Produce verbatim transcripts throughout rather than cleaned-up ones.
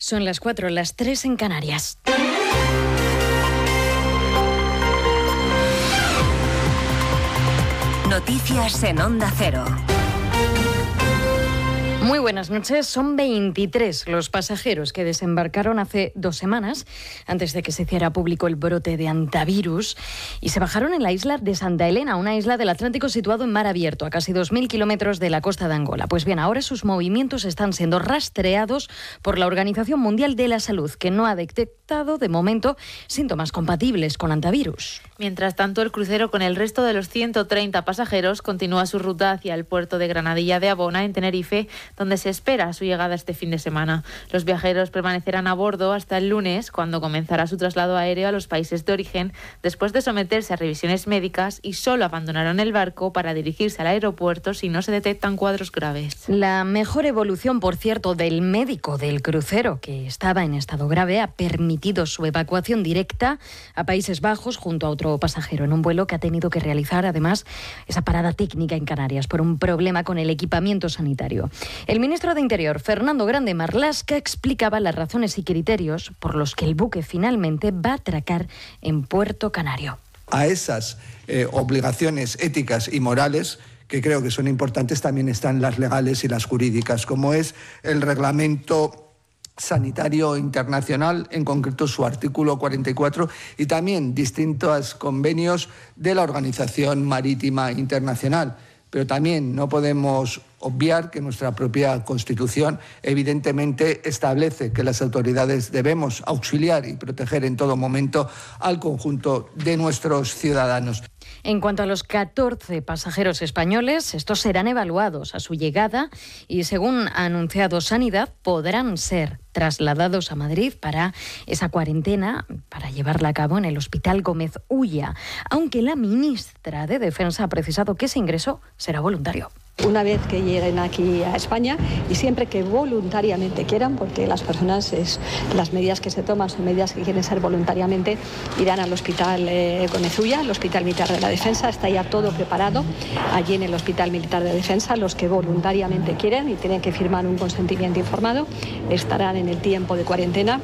Son las cuatro, las tres en Canarias. Noticias en Onda Cero. Muy buenas noches. Son veintitrés los pasajeros que desembarcaron hace dos semanas, antes de que se hiciera público el brote de hantavirus, y se bajaron en la isla de Santa Elena, una isla del Atlántico situado en mar abierto, a casi dos mil kilómetros de la costa de Angola. Pues bien, ahora sus movimientos están siendo rastreados por la Organización Mundial de la Salud, que no ha detectado de momento síntomas compatibles con hantavirus. Mientras tanto, el crucero con el resto de los ciento treinta pasajeros continúa su ruta hacia el puerto de Granadilla de Abona, en Tenerife, donde se espera su llegada este fin de semana. Los viajeros permanecerán a bordo hasta el lunes, cuando comenzará su traslado aéreo a los países de origen, después de someterse a revisiones médicas, y solo abandonarán el barco para dirigirse al aeropuerto si no se detectan cuadros graves. La mejor evolución, por cierto, del médico del crucero, que estaba en estado grave, ha permitido su evacuación directa a Países Bajos junto a otro pasajero, en un vuelo que ha tenido que realizar además esa parada técnica en Canarias por un problema con el equipamiento sanitario. El ministro de Interior, Fernando Grande Marlaska, explicaba las razones y criterios por los que el buque finalmente va a atracar en Puerto Canario. A esas eh, obligaciones éticas y morales, que creo que son importantes, también están las legales y las jurídicas, como es el reglamento sanitario internacional, en concreto su artículo cuarenta y cuatro, y también distintos convenios de la Organización Marítima Internacional. Pero también no podemos obviar que nuestra propia Constitución evidentemente establece que las autoridades debemos auxiliar y proteger en todo momento al conjunto de nuestros ciudadanos. En cuanto a los catorce pasajeros españoles, estos serán evaluados a su llegada y, según ha anunciado Sanidad, podrán ser trasladados a Madrid para esa cuarentena, para llevarla a cabo en el Hospital Gómez Ulla, aunque la ministra de Defensa ha precisado que ese ingreso será voluntario. Una vez que lleguen aquí a España, y siempre que voluntariamente quieran, porque las personas, es, las medidas que se toman son medidas que quieren ser voluntariamente, irán al Hospital eh, Gómez Ulla, el Hospital Militar de la Defensa. Está ya todo preparado allí en el Hospital Militar de Defensa. Los que voluntariamente quieren y tienen que firmar un consentimiento informado estarán en el tiempo de cuarentena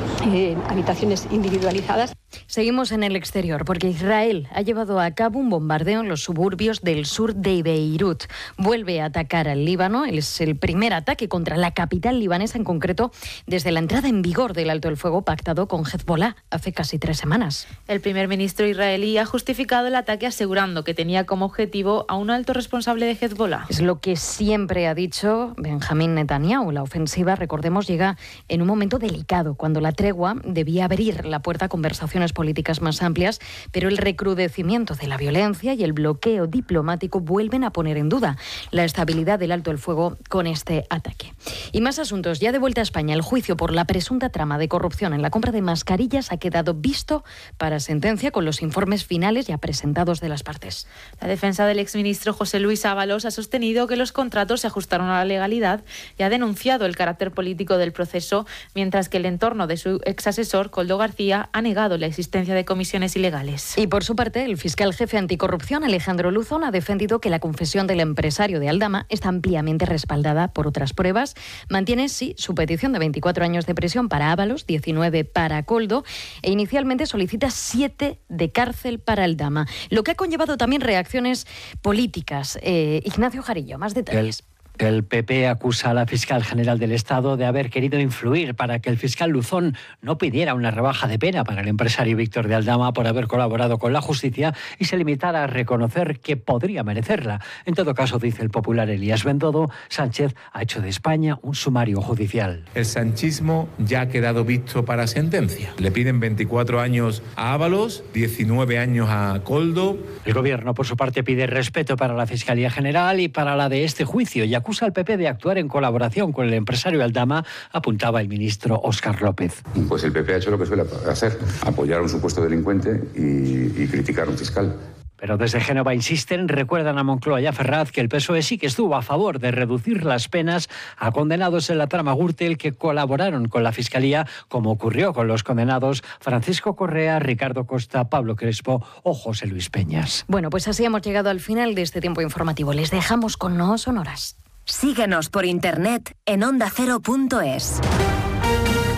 en habitaciones individualizadas. Seguimos en el exterior, porque Israel ha llevado a cabo un bombardeo en los suburbios del sur de Beirut. Vuelve a atacar al Líbano. Es el primer ataque contra la capital libanesa, en concreto desde la entrada en vigor del alto el fuego pactado con Hezbollah hace casi tres semanas. El primer ministro israelí ha justificado el ataque asegurando que tenía como objetivo a un alto responsable de Hezbollah. Es lo que siempre ha dicho Benjamín Netanyahu. La ofensiva, recordemos, llega en un momento delicado, cuando la tregua debía abrir la puerta a conversaciones políticas más amplias, pero el recrudecimiento de la violencia y el bloqueo diplomático vuelven a poner en duda la estabilidad del alto el fuego con este ataque. Y más asuntos. Ya de vuelta a España, el juicio por la presunta trama de corrupción en la compra de mascarillas ha quedado visto para sentencia, con los informes finales ya presentados de las partes. La defensa del exministro José Luis Ábalos ha sostenido que los contratos se ajustaron a la legalidad y ha denunciado el carácter político del proceso, mientras que el entorno de su exasesor, Koldo García, ha negado la existencia de comisiones ilegales. Y por su parte, el fiscal jefe anticorrupción, Alejandro Luzón, ha defendido que la confesión del empresario de Aldama está ampliamente respaldada por otras pruebas. Mantiene, sí, su petición de veinticuatro años de prisión para Ábalos, diecinueve para Koldo, e inicialmente solicita siete de cárcel para Aldama, lo que ha conllevado también reacciones políticas. Eh, Ignacio Jarillo, más detalles. El... El P P acusa a la fiscal general del Estado de haber querido influir para que el fiscal Luzón no pidiera una rebaja de pena para el empresario Víctor de Aldama por haber colaborado con la justicia y se limitara a reconocer que podría merecerla. En todo caso, dice el popular Elías Bendodo, Sánchez ha hecho de España un sumario judicial. El sanchismo ya ha quedado visto para sentencia. Le piden veinticuatro años a Ábalos, diecinueve años a Koldo. El gobierno, por su parte, pide respeto para la Fiscalía General y para la de este juicio y acusa al P P de actuar en colaboración con el empresario Aldama, apuntaba el ministro Óscar López. Pues el P P ha hecho lo que suele hacer, apoyar a un supuesto delincuente y, y criticar a un fiscal. Pero desde Génova insisten, recuerdan a Moncloa y a Ferraz que el P S O E sí que estuvo a favor de reducir las penas a condenados en la trama Gürtel que colaboraron con la Fiscalía, como ocurrió con los condenados Francisco Correa, Ricardo Costa, Pablo Crespo o José Luis Peñas. Bueno, pues así hemos llegado al final de este tiempo informativo. Les dejamos con No Sonoras. Síguenos por internet en onda cero punto es.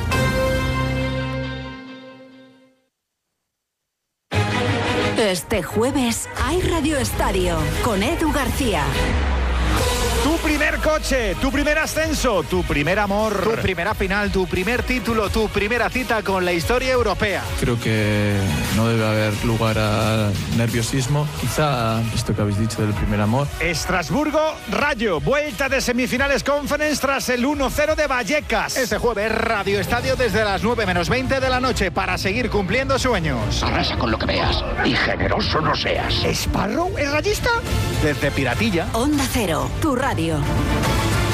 Este jueves hay Radio Estadio con Edu García. Tu primer coche, tu primer ascenso, tu primer amor, tu primera final, tu primer título, tu primera cita con la historia europea. Creo que no debe haber lugar a nerviosismo. Quizá esto que habéis dicho del primer amor. Estrasburgo, Rayo, vuelta de semifinales Conference tras el uno cero de Vallecas. Este jueves, Radio Estadio desde las nueve menos veinte de la noche para seguir cumpliendo sueños. Arrasa con lo que veas y generoso no seas. ¿Sparrow es rayista? Desde Piratilla. Onda Cero, tu radio.